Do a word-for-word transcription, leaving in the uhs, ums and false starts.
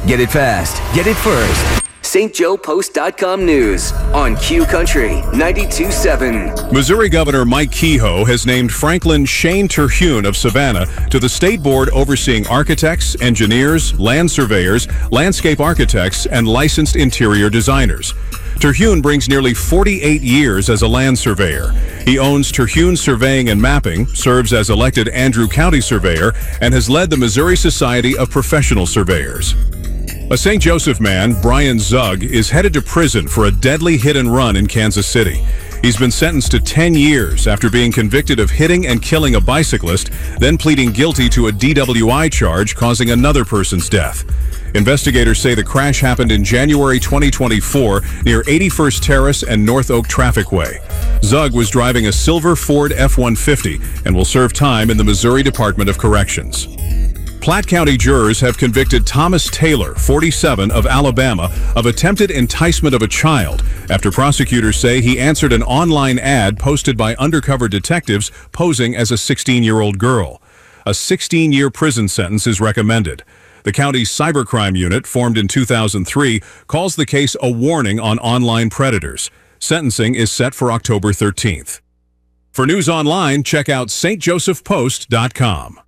Get it fast. Get it first. St Joe Post dot com News on Q Country ninety-two point seven. Missouri Governor Mike Kehoe has named Franklin Shane Terhune of Savannah to the state board overseeing architects, engineers, land surveyors, landscape architects, and licensed interior designers. Terhune brings nearly forty-eight years as a land surveyor. He owns Terhune Surveying and Mapping, serves as elected Andrew County Surveyor, and has led the Missouri Society of Professional Surveyors. A Saint Joseph man, Brian Zug, is headed to prison for a deadly hit-and-run in Kansas City. He's been sentenced to ten years after being convicted of hitting and killing a bicyclist, then pleading guilty to a D W I charge causing another person's death. Investigators say the crash happened in January twenty twenty-four near eighty-first Terrace and North Oak Traffic Way. Zug was driving a silver Ford F one fifty and will serve time in the Missouri Department of Corrections. Platte County jurors have convicted Thomas Taylor, forty-seven, of Alabama, of attempted enticement of a child after prosecutors say he answered an online ad posted by undercover detectives posing as a sixteen-year-old girl. A sixteen-year prison sentence is recommended. The county's cybercrime unit, formed in two thousand three, calls the case a warning on online predators. Sentencing is set for October thirteenth. For news online, check out St Joseph Post dot com.